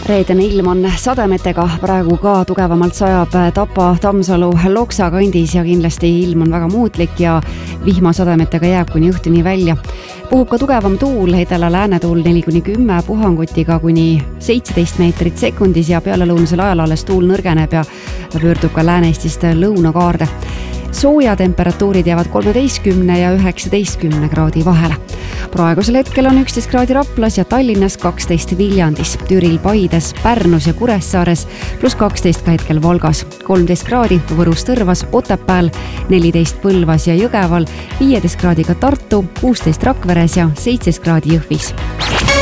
Reedene ilm on sademetega, praegu ka tugevamalt sajab Tapa, Tammsalu, Loksa kandis ja kindlasti ilm on väga muutlik ja vihmasademetega jääb kuni õhtuni välja. Puhub ka tugevam tuul, edela-läänetuul 4-10 puhangutiga kuni 17 meetrit sekundis ja pealelõunasel ajal alles tuul nõrgeneb ja pöördub ka Lääne-Eestist lõunakaarde. Sooja temperatuurid jäävad 13 ja 19 kraadi vahele. Praegusel hetkel on 11 kraadi Raplas ja Tallinnas 12 Viljandis, Türil, Paides, Pärnus ja Kuressaares pluss 12 ka hetkel Valgas, 13 kraadi Võrus, Tõrvas, Otepääl, 14 Põlvas ja Jõgeval, 15 kraadiga Tartu, 16 Rakveres ja 17 kraadi Jõhvis.